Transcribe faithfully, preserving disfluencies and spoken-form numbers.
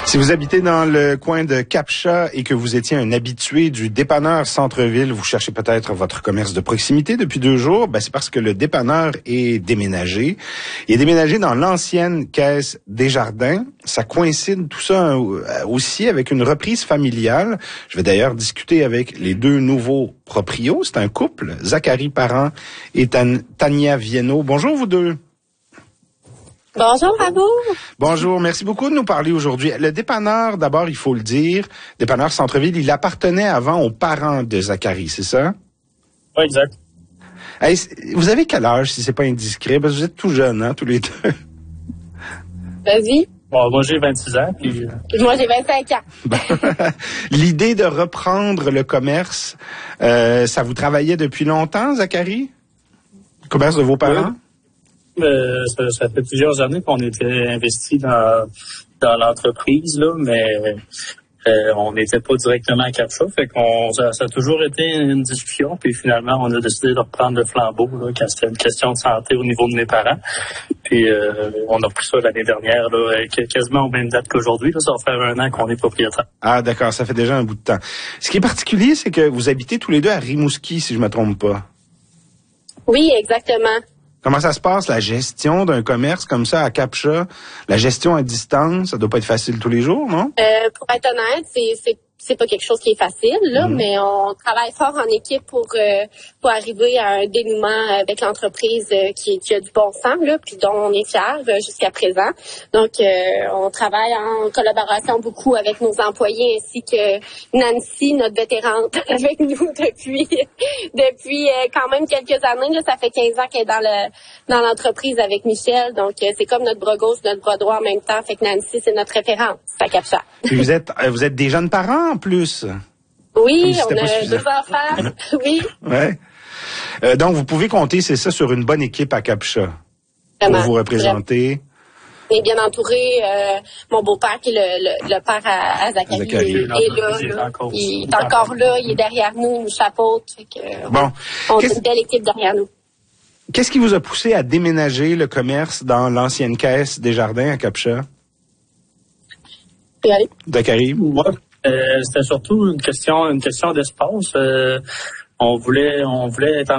Si vous habitez dans le coin de Cap-Chat et que vous étiez un habitué du dépanneur Centre-Ville, vous cherchez peut-être votre commerce de proximité depuis deux jours, ben c'est parce que le dépanneur est déménagé. Il est déménagé dans l'ancienne caisse Desjardins. Ça coïncide tout ça aussi avec une reprise familiale. Je vais d'ailleurs discuter avec les deux nouveaux proprios. C'est un couple, Zachary Parent et Tan- Tania Viennot. Bonjour vous deux. Bonjour à vous. Bonjour, merci beaucoup de nous parler aujourd'hui. Le dépanneur, d'abord, il faut le dire, dépanneur Centre-Ville, il appartenait avant aux parents de Zachary, c'est ça? Oui, exact. Hey, vous avez quel âge, si c'est pas indiscret? Parce que vous êtes tout jeunes, hein, tous les deux. Vas-y. Bon, moi, j'ai vingt-six ans, puis... Moi, j'ai vingt-cinq ans. L'idée de reprendre le commerce, euh, ça vous travaillait depuis longtemps, Zachary? Le commerce de vos parents? Oui. Euh, ça, ça fait plusieurs années qu'on était investi dans, dans l'entreprise, là, mais euh, on n'était pas directement à Cap-Chat, fait qu'on ça, ça a toujours été une discussion, puis finalement on a décidé de reprendre le flambeau là, quand c'était une question de santé au niveau de mes parents. Puis euh, on a pris ça l'année dernière, là, quasiment aux mêmes dates qu'aujourd'hui. Là, ça va faire un an qu'on est propriétaire. Ah d'accord, ça fait déjà un bout de temps. Ce qui est particulier, c'est que vous habitez tous les deux à Rimouski, si je me trompe pas. Oui, exactement. Comment ça se passe, la gestion d'un commerce comme ça à Cap-Chat? La gestion à distance, ça doit pas être facile tous les jours, non? Euh, pour être honnête, c'est, c'est, c'est pas quelque chose qui est facile, là, mmh. mais on travaille fort en équipe pour, euh, pour arriver à un dénouement avec l'entreprise euh, qui, qui a du bon sens, là, puis dont on est fiers euh, jusqu'à présent. Donc, euh, on travaille en collaboration beaucoup avec nos employés ainsi que Nancy, notre vétérante, avec nous depuis depuis euh, quand même quelques années. Là, ça fait quinze ans qu'elle est dans le dans l'entreprise avec Michel. Donc, euh, c'est comme notre bras gauche, notre bras droit en même temps. Fait que Nancy, c'est notre référente à Cap-Chat. Puis vous êtes vous êtes des jeunes parents en plus. Oui, si on a deux enfants. Oui. Ouais. Euh, donc, vous pouvez compter, c'est ça, sur une bonne équipe à Cap-Chat pour vous représenter. On est bien entouré. Euh, mon beau-père, qui est le, le, le père à, à Zachary, Zachary. est, est là. Il est, encore, il est encore là. Il est derrière nous, il nous chapeaute. Fait que, bon. On, on a une belle équipe derrière nous. Qu'est-ce qui vous a poussé à déménager le commerce dans l'ancienne caisse Desjardins à Cap-Chat? Zachary? Ouais. Euh, c'était surtout une question, une question d'espace. Euh, on voulait, on voulait être en